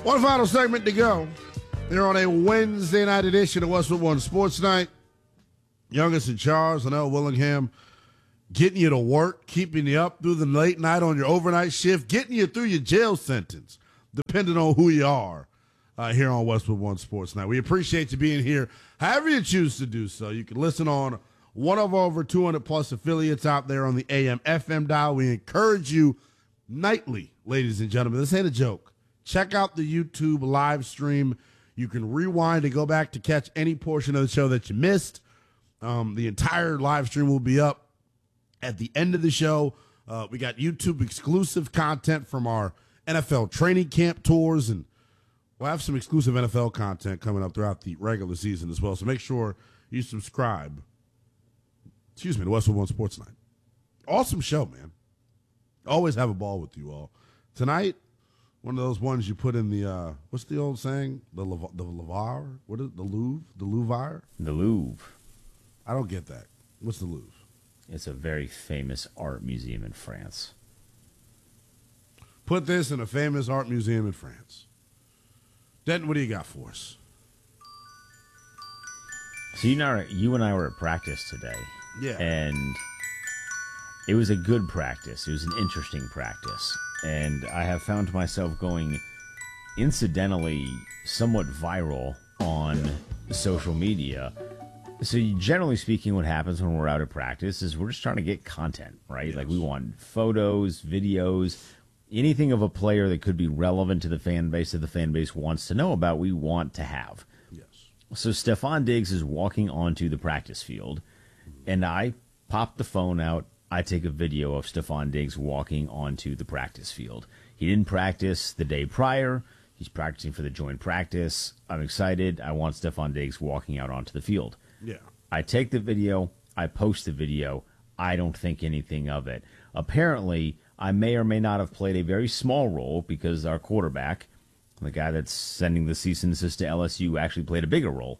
One final segment to go. Here on a Wednesday night edition of Westwood One Sports Night. Youngest in charge, Linnell Willingham, getting you to work, keeping you up through the late night on your overnight shift, getting you through your jail sentence, depending on who you are, here on Westwood One Sports Night. We appreciate you being here, however you choose to do so. You can listen on one of our over 200-plus affiliates out there on the AM/FM dial. We encourage you nightly, ladies and gentlemen. This ain't a joke. Check out the YouTube live stream. You can rewind and go back to catch any portion of the show that you missed. The entire live stream will be up at the end of the show. We got YouTube exclusive content from our NFL training camp tours, and we'll have some exclusive NFL content coming up throughout the regular season as well. So make sure you subscribe. To Westwood One Sports Night. Awesome show, man. Always have a ball with you all. Tonight, one of those ones you put in the, what's the old saying? The Louvre? What is it? The Louvre? The Louvre? The Louvre. I don't get that. What's the Louvre? It's a very famous art museum in France. Put this in a famous art museum in France. Denton, what do you got for us? So you and I were at practice today. Yeah. And it was a good practice. It was an interesting practice. And I have found myself going incidentally somewhat viral on social media. So generally speaking, what happens when we're out of practice is we're just trying to get content, right? Yes. Like we want photos, videos, anything of a player that could be relevant to the fan base that the fan base wants to know about, we want to have. Yes. So Stefon Diggs is walking onto the practice field, and I pop the phone out. I take a video of Stefon Diggs walking onto the practice field. He didn't practice the day prior. He's practicing for the joint practice. I'm excited. I want Stefon Diggs walking out onto the field. Yeah. I take the video. I post the video. I don't think anything of it. Apparently, I may or may not have played a very small role because our quarterback, the guy that's sending the cease and desist to LSU, actually played a bigger role.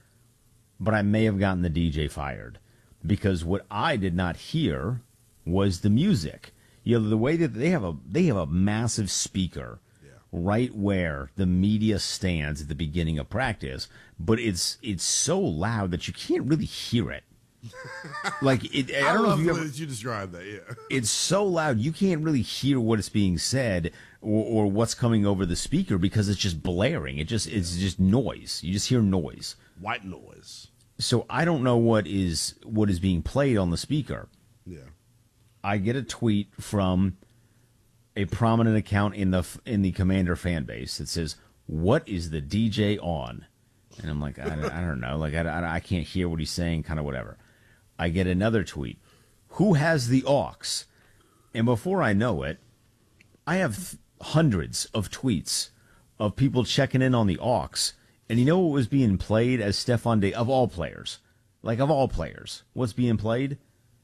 But I may have gotten the DJ fired because what I did not hear was the music. You know, the way that they have a massive speaker right where the media stands at the beginning of practice, but it's so loud that you can't really hear it. Like I don't know if you described that. Yeah, it's so loud you can't really hear what is being said or what's coming over the speaker because it's just blaring. It's just noise. You just hear noise, white noise. So I don't know what is being played on the speaker. Yeah, I get a tweet from a prominent account in the Commander fan base that says, "What is the DJ on?" And I'm like, I don't know, like I can't hear what he's saying, kind of whatever. I get another tweet, "Who has the aux?" And before I know it, I have hundreds of tweets of people checking in on the aux. And you know what was being played as Stefon Diggs, of all players? Like, of all players, what's being played?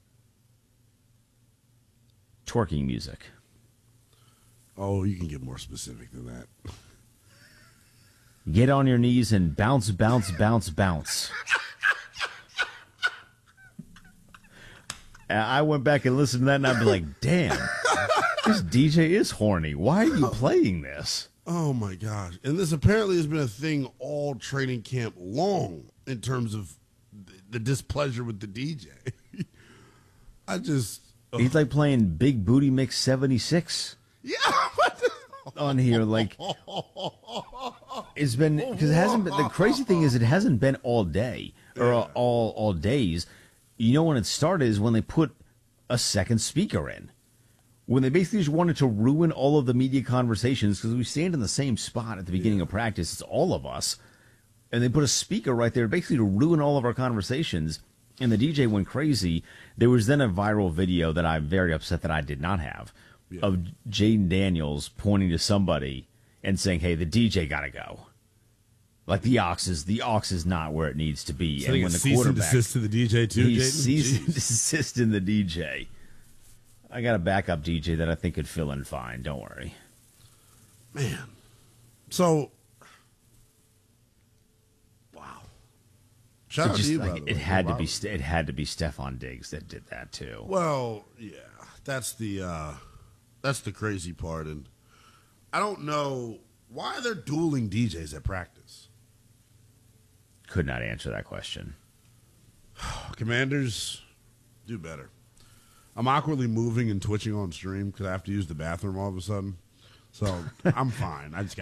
Twerking music. Oh, you can get more specific than that. Get on your knees and bounce, bounce, bounce, bounce. I went back and listened to that, and I'd be like, damn, this DJ is horny. Why are you playing this? Oh, my gosh. And this apparently has been a thing all training camp long in terms of the displeasure with the DJ. He's like playing Big Booty Mix 76. Yeah. On here, like, it's been, because it hasn't been, the crazy thing is it hasn't been all day, or all days. You know when it started is when they put a second speaker in. When they basically just wanted to ruin all of the media conversations, because we stand in the same spot at the beginning of practice, it's all of us, and they put a speaker right there basically to ruin all of our conversations, and the DJ went crazy. There was then a viral video that I'm very upset that I did not have, of Jaden Daniels pointing to somebody and saying, "Hey, the DJ gotta go." Like the aux is not where it needs to be. So and when the cease and desist to the DJ too, he's cease and desist in the DJ. I got a backup DJ that I think could fill in fine. Don't worry, man. So, wow. Shout out to you, by the way. It had to be Stefon Diggs that did that too. Well, yeah, that's the crazy part, and I don't know Why are there dueling DJs at practice? Could not answer that question. Commanders, do better. I'm awkwardly moving and twitching on stream because I have to use the bathroom all of a sudden. So I'm fine. I just got